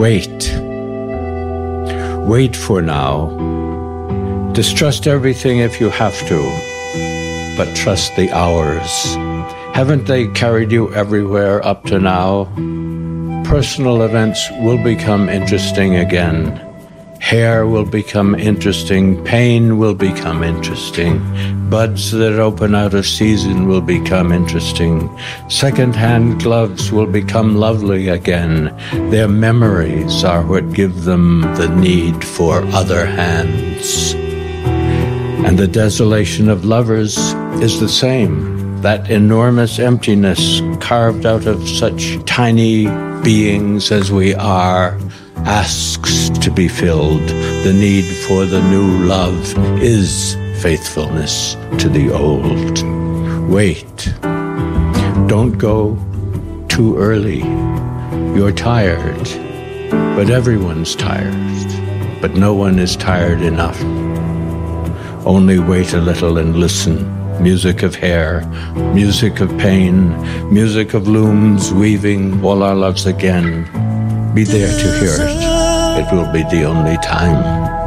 Wait. Wait for now. Distrust everything if you have to, but trust the hours. Haven't they carried you everywhere up to now? Personal events will become interesting again. Hair will become interesting. Pain will become interesting. Buds that open out of season will become interesting. Second-hand gloves will become lovely again. Their memories are what give them the need for other hands. And the desolation of lovers is the same. That enormous emptiness carved out of such tiny beings as we are asks to be filled. The need for the new love is faithfulness to the old. Wait. Don't go too early. You're tired, but everyone's tired. But no one is tired enough. Only wait a little and listen. Music of hair, music of pain, music of looms weaving all our loves again. Be there to hear it. It will be the only time.